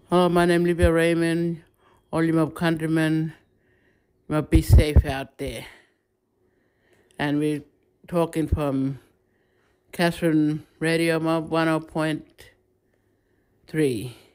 Hello, my name is Libya Raymond. All you mob countrymen, you must be safe out there. And we're talking from Catherine Radio Mob 10.3.